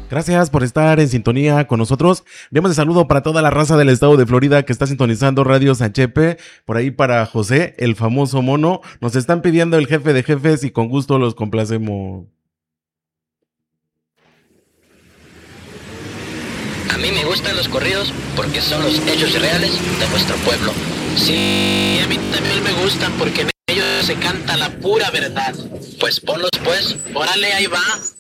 Gracias por estar en sintonía con nosotros. Enviamos de saludo para toda la raza del estado de Florida que está sintonizando Radio Sanchepe. Por ahí para José, el famoso mono. Nos están pidiendo el jefe de jefes y con gusto los complacemos. A mí me gustan los corridos porque son los hechos reales de nuestro pueblo. Sí, a mí también me gustan porque en ellos se canta la pura verdad. Pues ponlos pues, órale, ahí va.